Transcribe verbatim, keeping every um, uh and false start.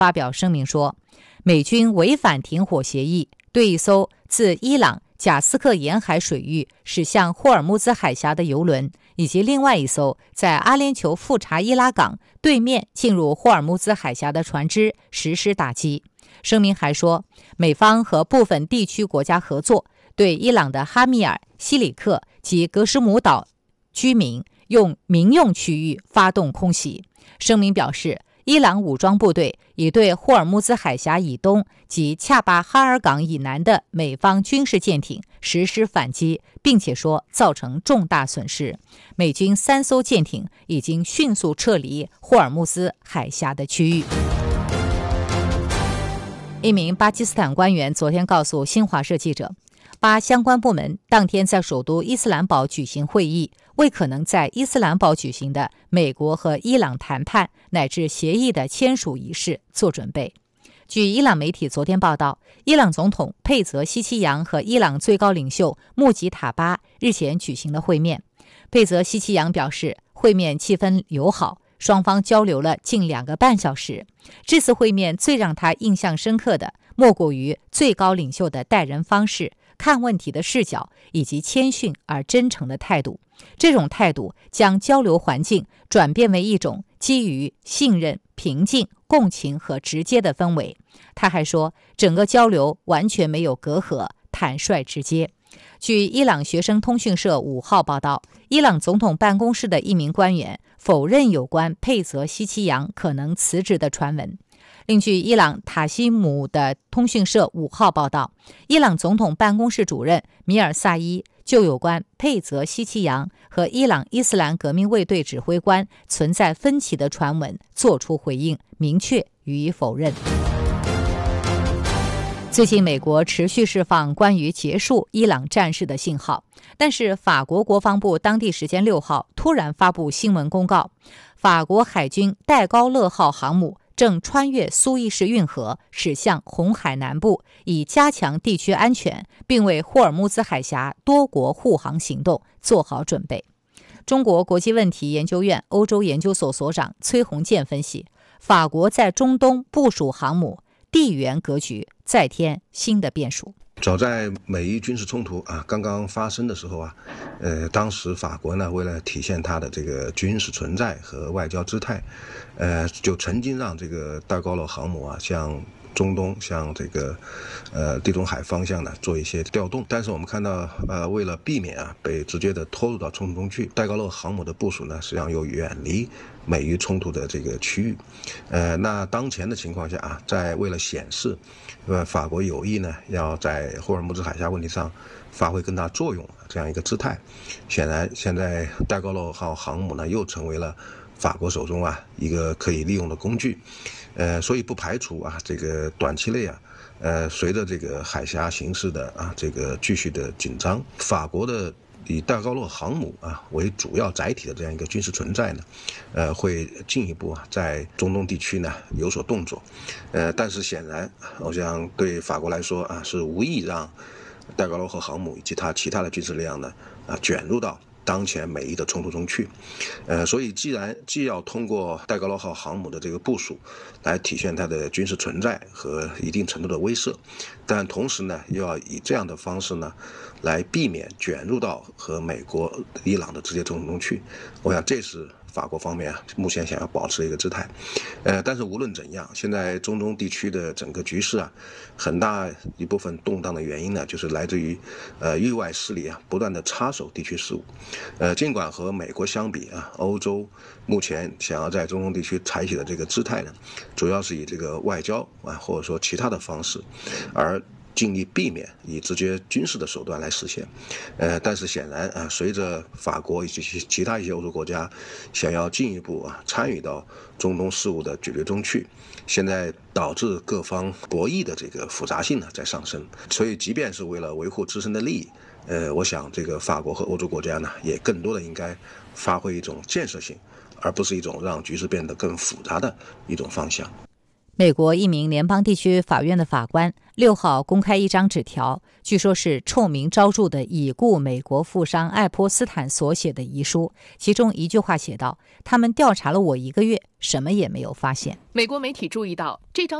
发表声明说，美军违反停火协议，对一艘自伊朗贾斯克沿海水域驶向霍尔木兹海峡的油轮，以及另外一艘在阿联酋富查伊拉港对面进入霍尔木兹海峡的船只实施打击。声明还说，美方和部分地区国家合作，对伊朗的哈密尔、西里克及格什姆岛居民用民用区域发动空袭。声明表示，伊朗武装部队已对霍尔木兹海峡以东及恰巴哈尔港以南的美方军事舰艇实施反击，并且说造成重大损失。美军三艘舰艇已经迅速撤离霍尔木兹海峡的区域。一名巴基斯坦官员昨天告诉新华社记者，巴相关部门当天在首都伊斯兰堡举行会议，为可能在伊斯兰堡举行的美国和伊朗谈判乃至协议的签署仪式做准备。据伊朗媒体昨天报道，伊朗总统佩泽西奇扬和伊朗最高领袖穆吉塔巴日前举行了会面。佩泽西奇扬表示，会面气氛友好，双方交流了近两个半小时。这次会面最让他印象深刻的，莫过于最高领袖的待人方式、看问题的视角以及谦逊而真诚的态度。这种态度将交流环境转变为一种基于信任、平静、共情和直接的氛围。他还说，整个交流完全没有隔阂，坦率直接。据伊朗学生通讯社五号报道，伊朗总统办公室的一名官员否认有关佩泽西奇扬可能辞职的传闻。另据伊朗塔西姆的通讯社五号报道，伊朗总统办公室主任米尔萨伊就有关佩泽西奇扬和伊朗伊斯兰革命卫队指挥官存在分歧的传闻作出回应，明确予以否认。最近美国持续释放关于结束伊朗战事的信号，但是法国国防部当地时间六号突然发布新闻公告，法国海军戴高乐号航母正穿越苏伊士运河驶向红海南部，以加强地区安全，并为霍尔木兹海峡多国护航行动做好准备。中国国际问题研究院欧洲研究所所长崔洪建分析，法国在中东部署航母，地缘格局再添新的变数。 早在美伊军事冲突啊刚刚发生的时候啊，呃，当时法国呢为了体现它的这个军事存在和外交姿态，呃，就曾经让这个戴高乐航母啊向中东、向这个呃地中海方向呢做一些调动。但是我们看到，呃，为了避免啊被直接的拖入到冲突中去，戴高乐航母的部署呢实际上又远离美伊冲突的这个区域。呃，那当前的情况下啊，在为了显示呃，法国有意呢要在霍尔木兹海峡问题上发挥更大作用这样一个姿态，显然现在戴高乐号航母呢又成为了法国手中啊一个可以利用的工具。呃，所以不排除啊这个短期内啊，呃，随着这个海峡形势的啊这个继续的紧张，法国的以戴高乐航母啊为主要载体的这样一个军事存在呢，呃，会进一步啊在中东地区呢有所动作，呃，但是显然，我想对法国来说啊是无意让戴高乐号航母以及它其他的军事力量呢啊卷入到当前美伊的冲突中去，呃，所以既然既要通过戴高乐号航母的这个部署来体现它的军事存在和一定程度的威慑，但同时呢，又要以这样的方式呢，来避免卷入到和美国、伊朗的直接冲突中去。我想这是法国方面啊，目前想要保持一个姿态。呃，但是无论怎样，现在中东地区的整个局势啊，很大一部分动荡的原因呢，就是来自于呃域外势力啊不断的插手地区事务。呃，尽管和美国相比啊，欧洲目前想要在中东地区采取的这个姿态呢，主要是以这个外交啊，或者说其他的方式，而尽力避免以直接军事的手段来实现，呃，但是显然啊，随着法国以及其他一些欧洲国家想要进一步啊参与到中东事务的决裂中去，现在导致各方博弈的这个复杂性呢在上升。所以，即便是为了维护自身的利益，呃，我想这个法国和欧洲国家呢，也更多的应该发挥一种建设性，而不是一种让局势变得更复杂的一种方向。 美国一名联邦地区法院的法官六号公开一张纸条，据说是臭名昭著的已故美国富商爱泼斯坦所写的遗书，其中一句话写道：他们调查了我一个月，什么也没有发现。 美国媒体注意到这张